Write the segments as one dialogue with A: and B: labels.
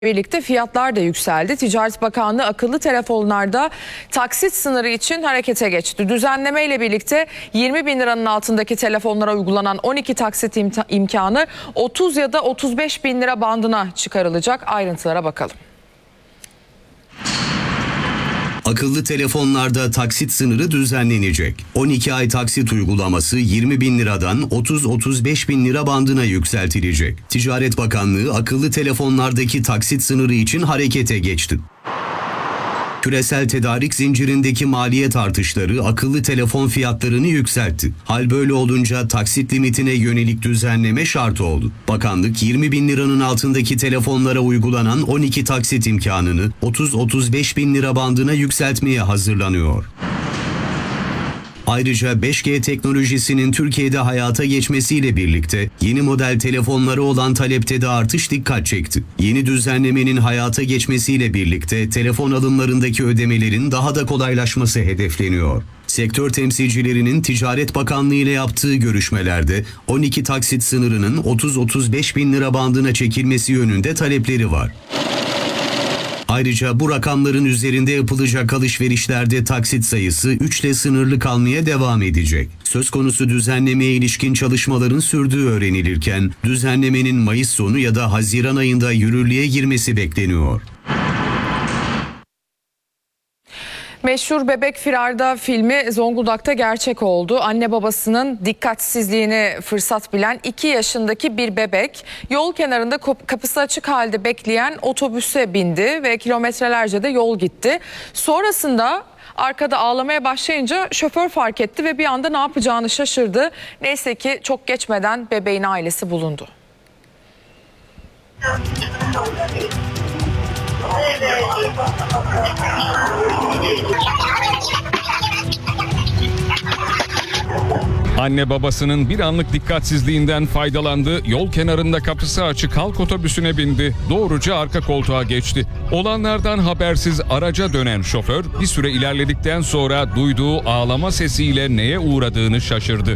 A: Birlikte fiyatlar da yükseldi. Ticaret Bakanlığı akıllı telefonlarda taksit sınırı için harekete geçti. Düzenleme ile birlikte 20 bin liranın altındaki telefonlara uygulanan 12 taksit imkanı 30 ya da 35 bin lira bandına çıkarılacak. Ayrıntılara bakalım.
B: Akıllı telefonlarda taksit sınırı düzenlenecek. 12 ay taksit uygulaması 20 bin liradan 30-35 bin lira bandına yükseltilecek. Ticaret Bakanlığı akıllı telefonlardaki taksit sınırı için harekete geçti. Küresel tedarik zincirindeki maliyet artışları akıllı telefon fiyatlarını yükseltti. Hal böyle olunca taksit limitine yönelik düzenleme şart oldu. Bakanlık 20 bin liranın altındaki telefonlara uygulanan 12 taksit imkanını 30-35 bin lira bandına yükseltmeye hazırlanıyor. Ayrıca 5G teknolojisinin Türkiye'de hayata geçmesiyle birlikte yeni model telefonlara olan talepte de artış dikkat çekti. Yeni düzenlemenin hayata geçmesiyle birlikte telefon alımlarındaki ödemelerin daha da kolaylaşması hedefleniyor. Sektör temsilcilerinin Ticaret Bakanlığı ile yaptığı görüşmelerde 12 taksit sınırının 30-35 bin lira bandına çekilmesi yönünde talepleri var. Ayrıca bu rakamların üzerinde yapılacak alışverişlerde taksit sayısı 3 ile sınırlı kalmaya devam edecek. Söz konusu düzenlemeye ilişkin çalışmaların sürdüğü öğrenilirken düzenlemenin Mayıs sonu ya da Haziran ayında yürürlüğe girmesi bekleniyor.
A: Meşhur Bebek Firarda filmi Zonguldak'ta gerçek oldu. Anne babasının dikkatsizliğini fırsat bilen 2 yaşındaki bir bebek yol kenarında kapısı açık halde bekleyen otobüse bindi ve kilometrelerce de yol gitti. Sonrasında arkada ağlamaya başlayınca şoför fark etti ve bir anda ne yapacağını şaşırdı. Neyse ki çok geçmeden bebeğin ailesi bulundu.
C: Anne babasının bir anlık dikkatsizliğinden faydalandı, yol kenarında kapısı açık halk otobüsüne bindi, doğruca arka koltuğa geçti. Olanlardan habersiz araca dönen şoför bir süre ilerledikten sonra duyduğu ağlama sesiyle neye uğradığını şaşırdı.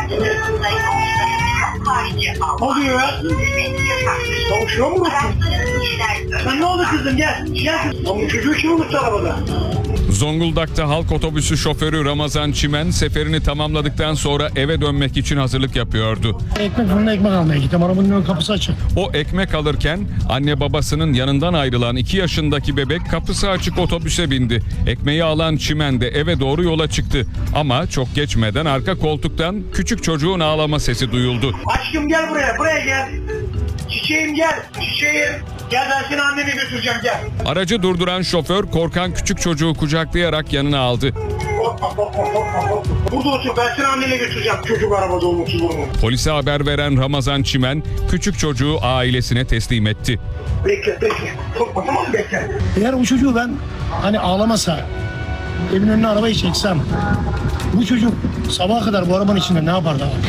D: Ne oluyor ya? Kavuşuyor mu unuttun? Sen ne oldu kızım gel. Gel kızım. Ama çocuğu kim unuttu arabada?
C: Zonguldak halk otobüsü şoförü Ramazan Çimen seferini tamamladıktan sonra eve dönmek için hazırlık yapıyordu.
E: Ekmek fırına ekmek almaya gittim. Arabanın kapısı açık.
C: O ekmek alırken anne babasının yanından ayrılan 2 yaşındaki bebek kapısı açık otobüse bindi. Ekmeği alan Çimen de eve doğru yola çıktı. Ama çok geçmeden arka koltuktan küçük çocuğun ağlama sesi duyuldu.
D: Aşkım gel buraya gel. Çiçeğim gel, çiçeğim. Gel ben seni annene götüreceğim gel.
C: Aracı durduran şoför korkan küçük çocuğu kucaklayarak yanına aldı.
D: Burada otur ben seni annene götüreceğim. Çocuk arabada olmuş olur mu?
C: Polise haber veren Ramazan Çimen küçük çocuğu ailesine teslim etti.
D: Bekle. Korkma tamam mı bekle.
E: Eğer bu çocuğu ben hani ağlamasa evin önüne arabayı çeksem bu çocuk sabaha kadar bu arabanın içinde ne yapardı abi?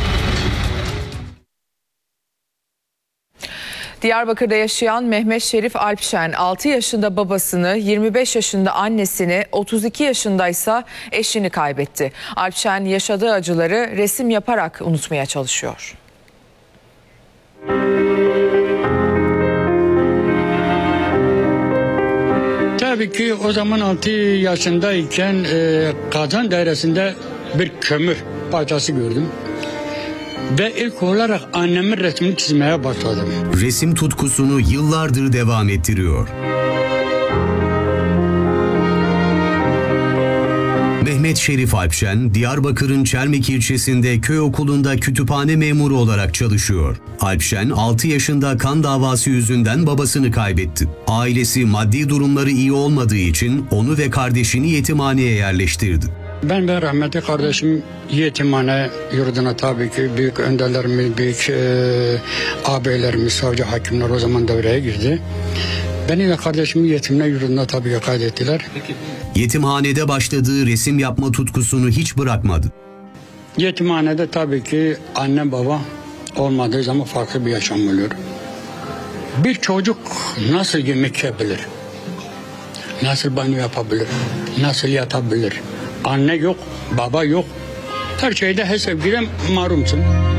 A: Diyarbakır'da yaşayan Mehmet Şerif Alpşen 6 yaşında babasını, 25 yaşında annesini, 32 yaşındaysa eşini kaybetti. Alpşen yaşadığı acıları resim yaparak unutmaya çalışıyor.
F: Tabii ki o zaman 6 yaşındayken Kazan Dairesi'nde bir kömür parçası gördüm. Ve ilk olarak annemin resmini çizmeye başladım.
B: Resim tutkusunu yıllardır devam ettiriyor. Mehmet Şerif Alpşen, Diyarbakır'ın Çelmek ilçesinde köy okulunda kütüphane memuru olarak çalışıyor. Alpşen 6 yaşında kan davası yüzünden babasını kaybetti. Ailesi maddi durumları iyi olmadığı için onu ve kardeşini yetimhaneye yerleştirdi.
F: Ben ve rahmetli kardeşim yetimhane yurduna tabii ki büyük önderlerimiz, büyük ağabeylerimiz, savcı hakimler o zaman devreye girdi. Beni ve kardeşimi yetimhane yurduna tabii ki kaydettiler.
B: Yetimhanede başladığı resim yapma tutkusunu hiç bırakmadı.
F: Yetimhanede tabii ki anne baba olmadığı zaman farklı bir yaşam oluyor. Bir çocuk nasıl yemek yapabilir? Nasıl banyo yapabilir? Nasıl yatabilir? Anne yok, baba yok. Her şeyde her sevgiden mahrumsun.